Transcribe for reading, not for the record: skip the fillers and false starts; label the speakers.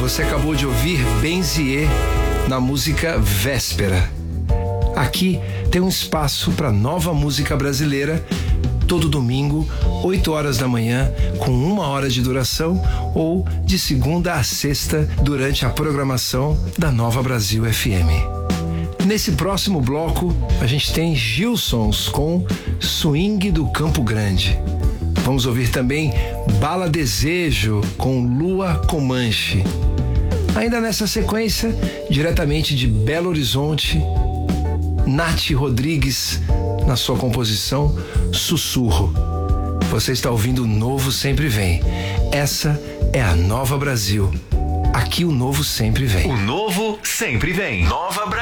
Speaker 1: Você acabou de ouvir Benzier na música Véspera. Aqui tem um espaço para nova música brasileira, todo domingo, 8 horas da manhã, com 1 hora de duração, ou de segunda a sexta, durante a programação da Nova Brasil FM. Nesse próximo bloco, a gente tem Gilsons com Swing do Campo Grande. Vamos ouvir também Bala Desejo com Lua Comanche. Ainda nessa sequência, diretamente de Belo Horizonte, Nath Rodrigues, na sua composição Sussurro. Você está ouvindo o Novo Sempre Vem. Essa é a Nova Brasil. Aqui o Novo sempre vem.
Speaker 2: O Novo sempre vem. Nova Brasil.